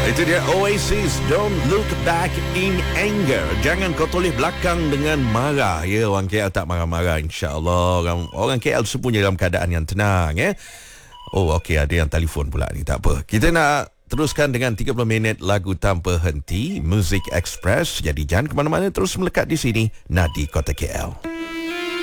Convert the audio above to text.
Itu dia Oasis, Don't Look Back in Anger. Jangan kau toleh belakang dengan marah. Ya, orang KL tak marah-marah, insya-Allah. Orang KL semuanya dalam keadaan yang tenang, ya. Oh, okey, ada yang telefon pula ni, tak apa. Kita nak teruskan dengan 30 minit lagu tanpa henti, Music Express. Jadi jangan ke mana-mana, terus melekat di sini, Nadi Kota KL.